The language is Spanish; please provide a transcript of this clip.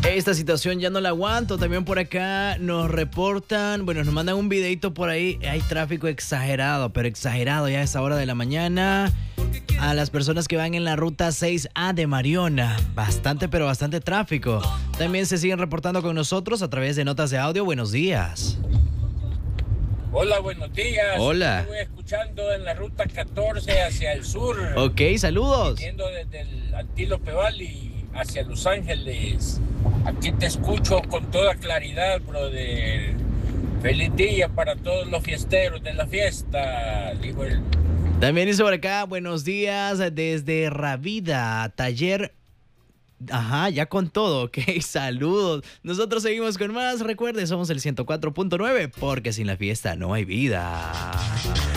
Esta situación ya no la aguanto. También por acá nos reportan, bueno, nos mandan un videito por ahí. Hay tráfico exagerado, pero exagerado ya a esa hora de la mañana. A las personas que van en la ruta 6A de Mariona. Bastante, pero bastante tráfico. También se siguen reportando con nosotros a través de notas de audio. Buenos días. Hola, buenos días. Hola. Estoy escuchando en la ruta 14 hacia el sur. Ok, saludos. Yendo desde el Antílope Valley hacia Los Ángeles. Aquí te escucho con toda claridad, brother. Feliz día para todos los fiesteros de la fiesta, dijo él. También dice por acá, buenos días desde Ravida, taller. Ajá, ya con todo, ok, saludos. Nosotros seguimos con más. Recuerde, somos el 104.9, porque sin la fiesta no hay vida.